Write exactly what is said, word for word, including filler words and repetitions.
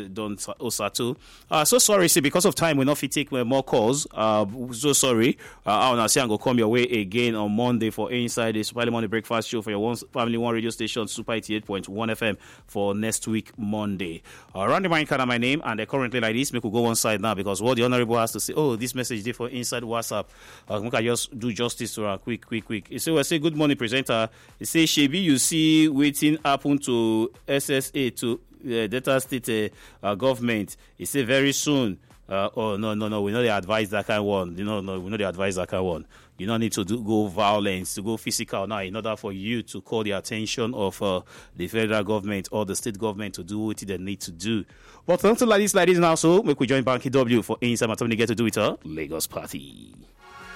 Don Osato. Uh, so sorry, see, because of time, we're not fit take more calls. Uh, so sorry. Uh, I'll now say I'm going to come your way again on Monday for Inside the Super Monday Breakfast Show for your one, Family One radio station, Super eighty-eight point one F M for next week, Monday. Uh, Randy Minecraft, my name, and they're currently like this. Make we go one side now because what the Honorable has to say, oh, this message is for Inside WhatsApp. Uh, we can just do justice to her quick, quick, quick. He said, well, say, good morning, presenter. He says, Shebi, you see, waiting happen to S S A, to uh, Delta State uh, uh, government. He said, very soon. Uh, oh, no, no, no, we know they advise that kind of one. You know, no, we know they advise that kind of one. You don't need to do, go violence, to go physical now in order for you to call the attention of uh, the federal government or the state government to do what they need to do. But something like this, like this now, so make we join Banky W for Inside Matomini get to do with her Lagos Party.